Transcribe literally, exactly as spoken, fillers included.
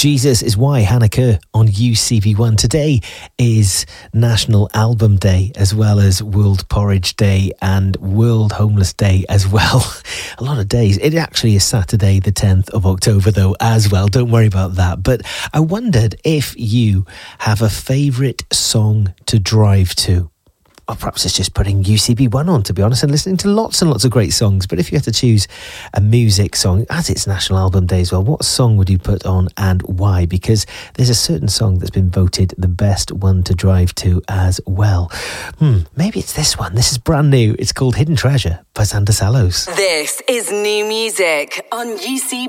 Jesus is why Hannah Kerr on U C B one. Today is National Album Day, as well as World Porridge Day and World Homeless Day as well. A lot of days. It actually is Saturday the tenth of October though as well. Don't worry about that. But I wondered if you have a favourite song to drive to. Or perhaps it's just putting U C B one on, to be honest, and listening to lots and lots of great songs. But if you had to choose a music song, as it's National Album Day as well, what song would you put on and why? Because there's a certain song that's been voted the best one to drive to as well. Hmm, maybe it's this one. This is brand new. It's called Hidden Treasure by Xander Salos. This is new music on U C B.